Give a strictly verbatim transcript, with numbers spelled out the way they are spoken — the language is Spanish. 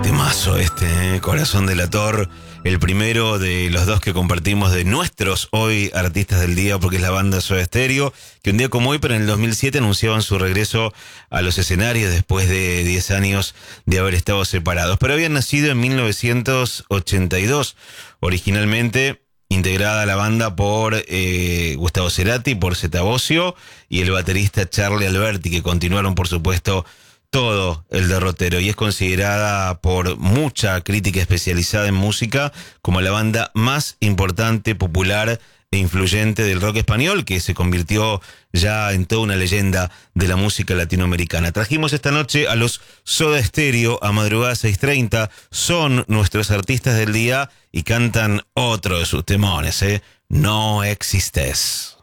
Temazo este, ¿eh? Corazón delator, el primero de los dos que compartimos de nuestros hoy artistas del día, porque es la banda Soda Stereo, que un día como hoy, pero en el dos mil siete, anunciaban su regreso a los escenarios después de diez años de haber estado separados. Pero habían nacido en mil novecientos ochenta y dos, originalmente integrada la banda por eh, Gustavo Cerati, por Zeta Bosio y el baterista Charlie Alberti, que continuaron, por supuesto, todo el derrotero, y es considerada por mucha crítica especializada en música como la banda más importante, popular e influyente del rock español, que se convirtió ya en toda una leyenda de la música latinoamericana. Trajimos esta noche a los Soda Stereo a madrugada seis treinta, son nuestros artistas del día y cantan otro de sus temones, ¿eh? No existes.